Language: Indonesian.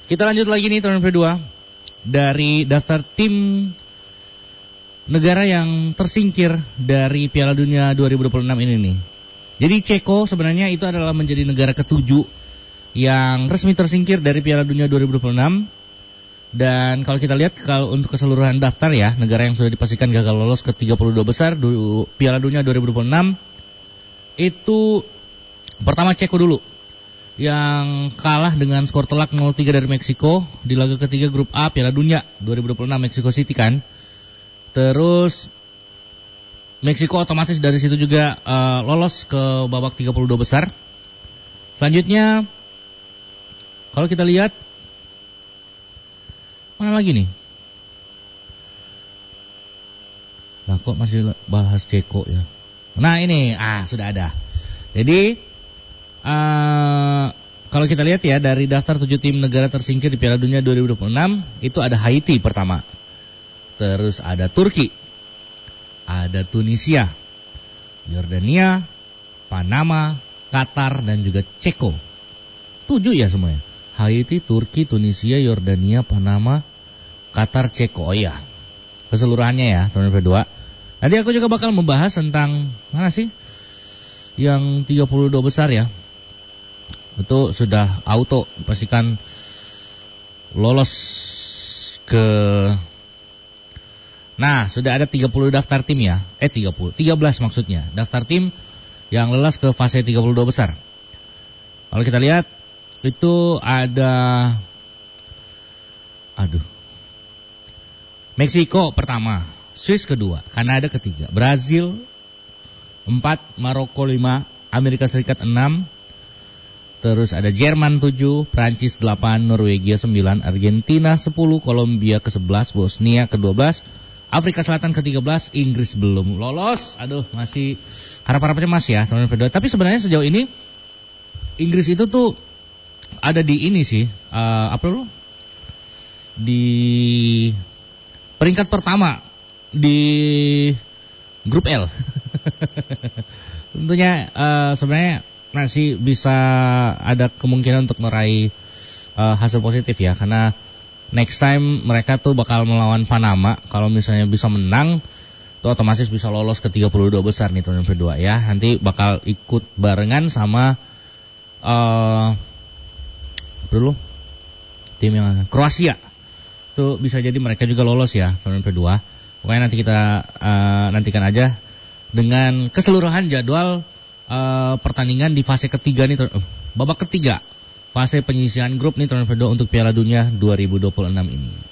Kita lanjut lagi nih turnamen kedua dari daftar tim negara yang tersingkir dari Piala Dunia 2026 ini nih. Jadi Ceko sebenarnya itu adalah menjadi negara ketujuh yang resmi tersingkir dari Piala Dunia 2026. Dan kalau kita lihat kalau untuk keseluruhan daftar ya, negara yang sudah dipastikan gagal lolos ke 32 besar Piala Dunia 2026 itu pertama Ceko dulu yang kalah dengan skor telak 0-3 dari Meksiko di laga ketiga grup A Piala Dunia 2026 Mexico City kan. Terus Meksiko otomatis dari situ juga lolos ke babak 32 besar. Selanjutnya kalau kita lihat mana lagi nih? Nah kok masih bahas Ceko ya? Nah ini, sudah ada. Jadi kalau kita lihat ya dari daftar 7 tim negara tersingkir di Piala Dunia 2026 itu ada Haiti pertama. Terus ada Turki, ada Tunisia, Yordania, Panama, Qatar dan juga Ceko. 7 ya semuanya. Haiti, Turki, Tunisia, Yordania, Panama, Qatar, Ceko. Oh iya, keseluruhannya ya, turnamen kedua. Nanti aku juga bakal membahas tentang mana sih yang 32 besar ya. Itu sudah auto pastikan lolos ke. Nah, sudah ada 30 daftar tim ya. 13 maksudnya. Daftar tim yang lolos ke fase 32 besar. Kalau kita lihat itu ada Meksiko pertama, Swiss kedua, Kanada ketiga, Brazil 4, Maroko 5, Amerika Serikat 6, terus ada Jerman 7, Prancis 8, Norwegia 9, Argentina 10, Kolombia ke-11, Bosnia ke-12, Afrika Selatan ke-13, Inggris belum lolos. Masih harap-harapnya cemas ya teman-teman kedua. Tapi sebenarnya sejauh ini Inggris itu tuh ada di ini sih, di peringkat pertama di grup L. Tentunya sebenarnya masih bisa ada kemungkinan untuk meraih hasil positif ya, karena next time mereka tuh bakal melawan Panama. Kalau misalnya bisa menang, tuh otomatis bisa lolos ke 32 besar nih turnamen kedua ya. Nanti bakal ikut barengan sama tim yang Kroasia. Tuh bisa jadi mereka juga lolos ya turnamen kedua. Pokoknya nanti kita nantikan aja dengan keseluruhan jadwal pertandingan di fase ketiga nih, babak ketiga fase penyisihan grup nih turnamen kedua untuk Piala Dunia 2026 ini.